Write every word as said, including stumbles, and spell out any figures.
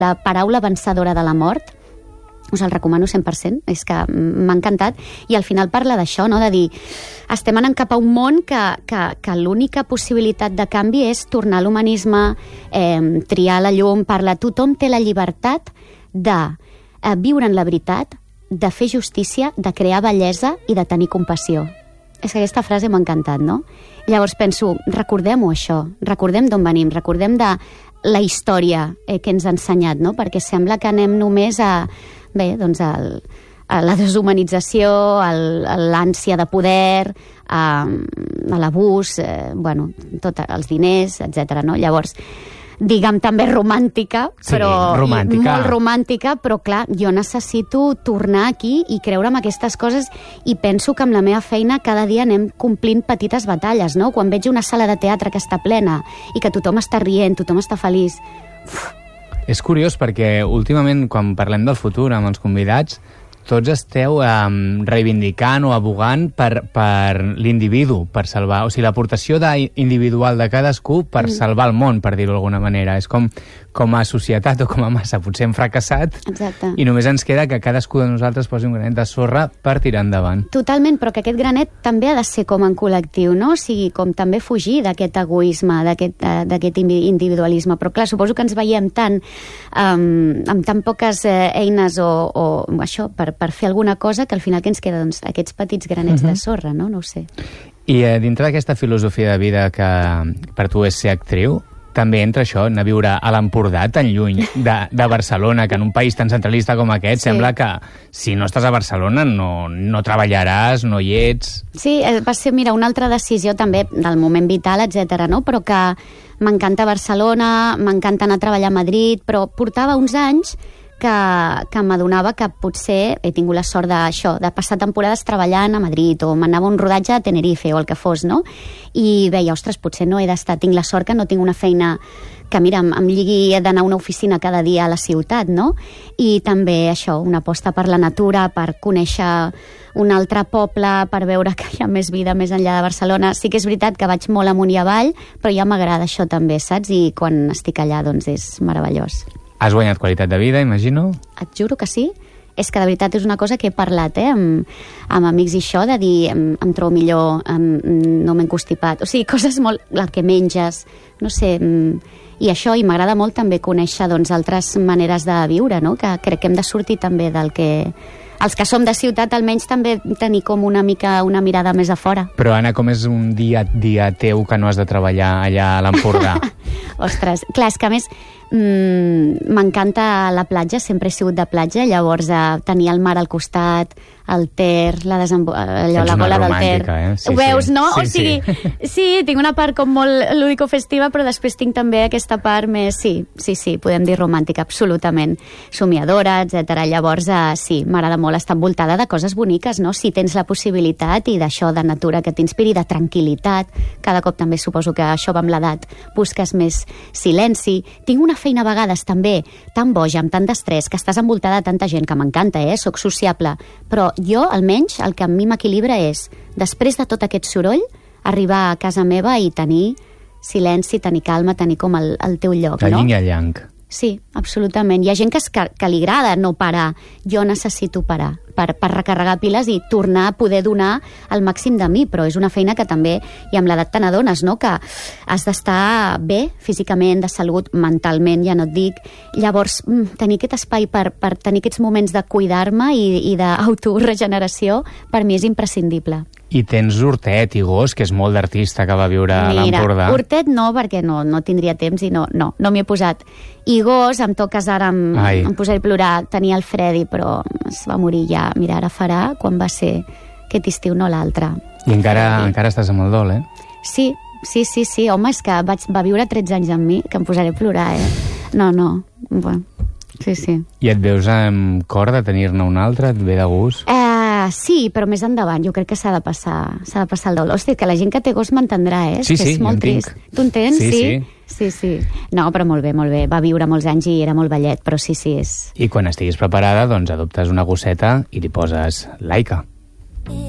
La paraula vencedora de la mort, us el recomano cent per cent, és que m'ha encantat, i al final parla d'això, no? De dir, estem anant cap a un món que, que, que l'única possibilitat de canvi és tornar a l'humanisme, eh, triar la llum, parla, tothom té la llibertat de eh, viure en la veritat, de fer justícia, de crear bellesa i de tenir compassió. És que aquesta frase m'ha encantat, no? Llavors penso, recordem-ho això, recordem d'on venim, recordem de la història eh, que ens ha ensenyat, no? Perquè sembla que anem només a, bé, doncs al, a la deshumanització, al, a l'ànsia de poder, a, a l'abús, eh, bueno, tot, els diners, etcètera, no? Llavors, diguem també romàntica, sí, però romàntica. molt romàntica, però clar, jo necessito tornar aquí i creure en aquestes coses, i penso que amb la meva feina cada dia anem complint petites batalles, no? Quan veig una sala de teatre que està plena i que tothom està rient, tothom està feliç. Uf. És curiós perquè últimament quan parlem del futur amb els convidats, tots esteu um, reivindicant o abogant per, per l'individu, per salvar, o sigui, l'aportació individual de cadascú per mm. salvar el món, per dir-ho d'alguna manera. És com, com a societat o com a massa potser hem fracassat. Exacte. I només ens queda que cadascú de nosaltres posi un granet de sorra per tirar endavant. Totalment, però que aquest granet també ha de ser com en col·lectiu, no? O sigui, com també fugir d'aquest egoisme, d'aquest individualisme. Però clar, suposo que ens veiem tant um, amb tan poques eh, eines o, o això, per per fer alguna cosa, que al final que ens queda, doncs, aquests petits granets uh-huh. de sorra, no? No ho sé. I eh, dintre d'aquesta filosofia de vida que per tu és ser actriu, també entra això, anar a viure a l'Empordà tan lluny de, de Barcelona, que en un país tan centralista com aquest, sí. Sembla que si no estàs a Barcelona no, no treballaràs, no hi ets... Sí, va ser, mira, una altra decisió també del moment vital, etcètera, no? Però que m'encanta Barcelona, m'encanta anar a treballar a Madrid, però portava uns anys que, que m'adonava que potser he tingut la sort d'això, de passar temporades treballant a Madrid, o m'anava un rodatge a Tenerife o el que fos, no? I veia, ostres, potser no he d'estar, tinc la sort que no tinc una feina que, mira, em, em lligui d'anar a una oficina cada dia a la ciutat, no? I també això, una aposta per la natura, per conèixer un altre poble, per veure que hi ha més vida més enllà de Barcelona. Sí que és veritat que vaig molt amunt i avall, però ja m'agrada això també, saps? I quan estic allà, doncs, és meravellós. Has guanyat qualitat de vida, imagino? Et juro que sí. És que de veritat és una cosa que he parlat eh, amb, amb amics i això, de dir em, em trobo millor, em, no m'he constipat. O sigui, coses molt... el que menges, no sé... Em, i això, i m'agrada molt també conèixer doncs, altres maneres de viure, no? Que crec que hem de sortir també del que... Els que som de ciutat, almenys, també tenir com una mica una mirada més a fora. Però, Anna, com és un dia a dia teu que no has de treballar allà a l'Empordà? Ostres, clar, és que a més m'encanta mm, la platja, sempre he sigut de platja, llavors eh, tenir el mar al costat, el Ter, la, desembo... allò, la gola del Ter. Eh? Sí, ho veus, sí. no? Sí, o sigui, sí. sí, tinc una part com molt lúdico-festiva, però després tinc també aquesta part més, sí, sí, sí, podem dir romàntica, absolutament, somiadora, etcètera. Llavors, eh, sí, m'agrada molt estar envoltada de coses boniques, no? Si tens la possibilitat, i d'això de natura que t'inspiri, de tranquil·litat, cada cop també suposo que això va amb l'edat, busques més silenci. Tinc una feina a vegades també tan boja, amb tant d'estrès, que estàs envoltada de tanta gent, que m'encanta, eh? Soc sociable, però jo, almenys, el que a mi m'equilibra és, després de tot aquest soroll, arribar a casa meva i tenir silenci, tenir calma, tenir com el, el teu lloc, el no? yin i el yang. Sí, absolutament. Hi ha gent que, es, que, que li agrada no parar. Jo necessito parar per, per recarregar piles i tornar a poder donar el màxim de mi, però és una feina que també, i amb l'edat te n'adones, no? Que has d'estar bé físicament, de salut, mentalment, ja no et dic. Llavors, tenir aquest espai per, per tenir aquests moments de cuidar-me i, i d'autoregeneració, per mi és imprescindible. I tens Hortet i Gos, que és molt d'artista que va viure a l'Empordà. Mira, Hortet no, perquè no, no tindria temps i no, no, no m'hi he posat. I Gos, em toques ara, em, em posaré a plorar, tenia el Freddy, però es va morir ja. Mira, ara farà quan va ser aquest estiu, no l'altre. I encara, encara estàs amb el dol, eh? Sí, sí, sí, sí. Home, és que vaig, va viure tretze anys amb mi, que em posaré a plorar, eh? No, no, bueno, sí, sí. I et veus amb cor de tenir-ne un altre? Et ve de gust? Eh, sí, però més endavant. Jo crec que s'ha de passar s'ha de passar el dol. Hosti, que la gent que té gos m'entendrà, eh? Sí, que sí, és molt jo en tinc. trist. Tu en tens? Sí, sí. sí. Sí, sí. No, però molt bé, molt bé. Va viure molts anys i era molt vellet, però sí, sí, és... I quan estiguis preparada, doncs adoptes una gosseta i li poses Laika.